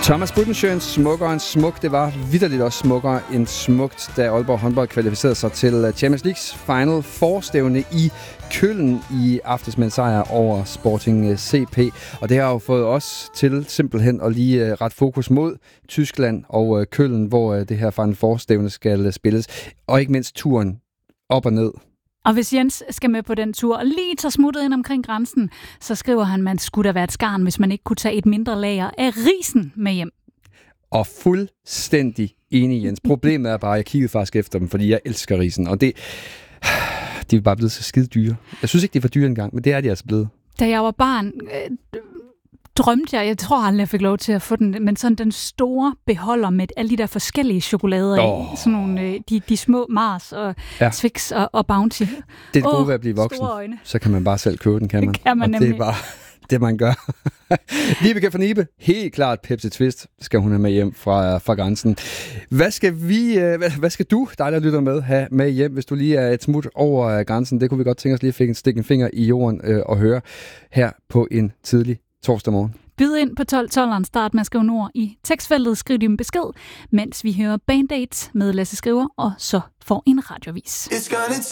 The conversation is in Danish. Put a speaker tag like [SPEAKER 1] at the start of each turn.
[SPEAKER 1] Thomas Budensjøen, smukkere end smuk. Det var vitterligt også smukkere end smukt, da Aalborg håndbold kvalificerede sig til Champions Leagues Final Four-stævne i Køln i aftes med en sejr over Sporting CP. Og det har jo fået os til simpelthen at lige ret fokus mod Tyskland og Køln, hvor det her Final Four-stævne skal spilles. Og ikke mindst turen op og ned.
[SPEAKER 2] Og hvis Jens skal med på den tur og lige tager smuttet ind omkring grænsen, så skriver han, man skulle da være et skarn, hvis man ikke kunne tage et mindre lager af risen med hjem.
[SPEAKER 1] Og fuldstændig enig, Jens. Problemet er bare, at jeg kiggede faktisk efter dem, fordi jeg elsker risen. Og de er bare blevet så skide dyre. Jeg synes ikke, de er for dyre engang, men det er de altså blevet.
[SPEAKER 2] Da jeg var barn, drømte jeg tror aldrig, jeg fik lov til at få den, men sådan den store beholder med alle de der forskellige chokolader i. Sådan nogle, de små Mars og Twix og Bounty.
[SPEAKER 1] Det er det gode ved at blive voksen. Så kan man bare selv købe den, kan man.
[SPEAKER 2] Det kan man nemlig.
[SPEAKER 1] Det er bare det, man gør. Vibeke von Nibe, helt klart Pepsi Twist skal hun have med hjem fra grænsen. Hvad skal du, dig der lytter med, have med hjem, hvis du lige er et smut over grænsen? Det kunne vi godt tænke os lige at stikke en finger i jorden og høre her på en tidlig torsdag morgen.
[SPEAKER 2] Byd ind på 1212'eren, start med at skrive nord i tekstfeltet, skriv din besked, mens vi hører Band-Aids med Lasse Skriver, og så får en radiovis.